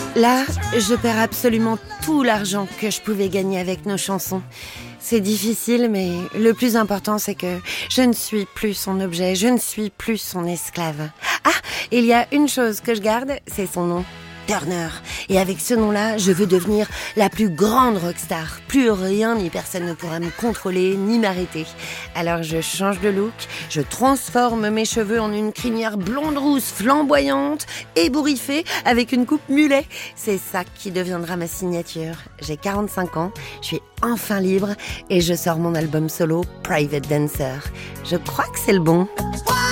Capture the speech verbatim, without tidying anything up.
Là, je perds absolument tout l'argent que je pouvais gagner avec nos chansons. C'est difficile, mais le plus important, c'est que je ne suis plus son objet, je ne suis plus son esclave. Ah, il y a une chose que je garde, c'est son nom. Turner. Et avec ce nom-là, je veux devenir la plus grande rockstar. Plus rien ni personne ne pourra me contrôler ni m'arrêter. Alors je change de look, je transforme mes cheveux en une crinière blonde rousse flamboyante, ébouriffée, avec une coupe mulet. C'est ça qui deviendra ma signature. J'ai quarante-cinq ans, je suis enfin libre et je sors mon album solo Private Dancer. Je crois que c'est le bon.